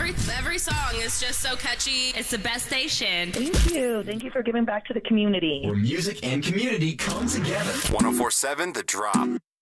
Every song is just so catchy. It's the best station. Thank you. Thank you for giving back to the community. Where music and community come together. 104.7 The Drop.